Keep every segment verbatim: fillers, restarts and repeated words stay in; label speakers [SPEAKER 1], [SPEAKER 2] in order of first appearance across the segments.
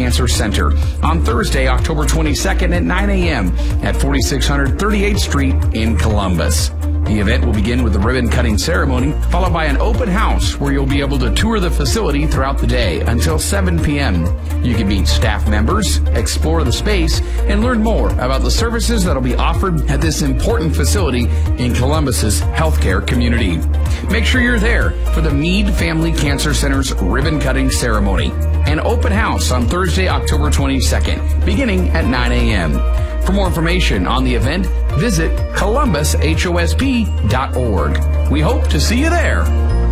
[SPEAKER 1] Cancer Center on Thursday, October twenty-second at nine a.m. at forty-six hundred thirty-eighth Street in Columbus. The event will begin with the ribbon-cutting ceremony, followed by an open house where you'll be able to tour the facility throughout the day until seven p.m. You can meet staff members, explore the space, and learn more about the services that will be offered at this important facility in Columbus's healthcare community. Make sure you're there for the Meade Family Cancer Center's ribbon-cutting ceremony. An open house on Thursday, October twenty-second, beginning at nine a.m. For more information on the event, visit columbus h o s p dot org. We hope to see you there.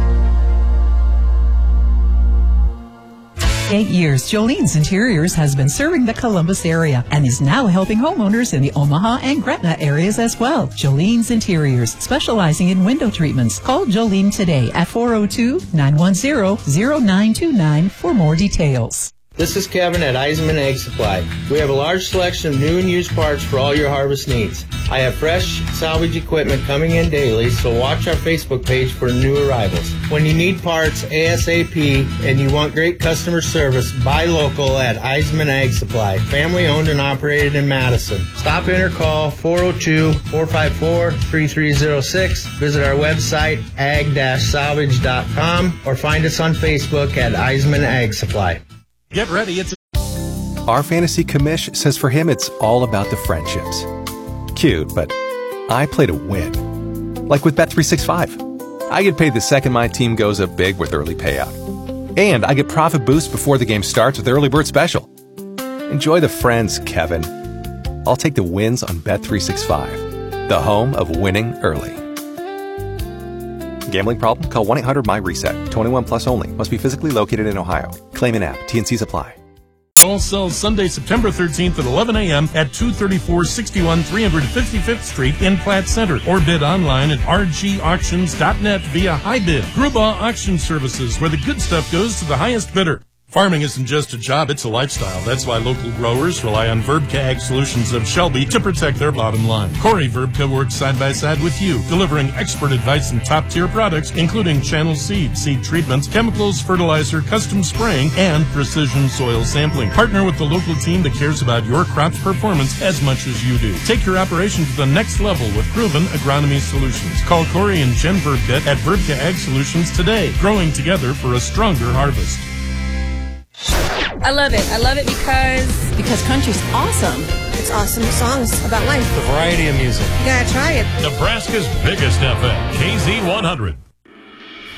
[SPEAKER 2] Eight years, Jolene's Interiors has been serving the Columbus area and is now helping homeowners in the Omaha and Gretna areas as well. Jolene's Interiors, specializing in window treatments. Call Jolene today at four oh two, nine one zero, zero nine two nine for more details.
[SPEAKER 3] This is Kevin at Eisman Egg Supply. We have a large selection of new and used parts for all your harvest needs. I have fresh salvage equipment coming in daily, so watch our Facebook page for new arrivals. When you need parts ASAP and you want great customer service, buy local at Eisman Egg Supply, family owned and operated in Madison. Stop in or call four oh two, four five four, three three oh six. Visit our website ag dash salvage dot com or find us on Facebook at Eisman Egg Supply.
[SPEAKER 4] Get ready, it's...
[SPEAKER 5] Our fantasy commish says for him it's all about the friendships. Cute, but I play to win. Like with Bet three sixty-five. I get paid the second my team goes up big with early payout. And I get profit boost before the game starts with the early bird special. Enjoy the friends, Kevin. I'll take the wins on Bet three sixty-five, the home of winning early. Gambling problem? Call one eight hundred M Y reset. twenty-one plus only. Must be physically located in Ohio. Claim in app. T and C's apply.
[SPEAKER 4] All sells Sunday, September thirteenth at eleven a.m. at two thirty-four sixty-one three hundred fifty-fifth Street in Platte Center. Or bid online at r g auctions dot net via HighBid. Grubauer Auction Services, where the good stuff goes to the highest bidder. Farming isn't just a job, it's a lifestyle. That's why local growers rely on Verbka Ag Solutions of Shelby to protect their bottom line. Corey Verbka works side by side with you, delivering expert advice and top-tier products, including channel seed, seed treatments, chemicals, fertilizer, custom spraying, and precision soil sampling. Partner with the local team that cares about your crop's performance as much as you do. Take your operation to the next level with proven agronomy solutions. Call Corey and Jen Verbka at Verbka Ag Solutions today, growing together for a stronger harvest.
[SPEAKER 6] I love it. I love it because...
[SPEAKER 7] Because country's awesome.
[SPEAKER 6] It's awesome songs about life.
[SPEAKER 8] The variety of music.
[SPEAKER 6] You gotta try it.
[SPEAKER 9] Nebraska's biggest F M, K Z one hundred.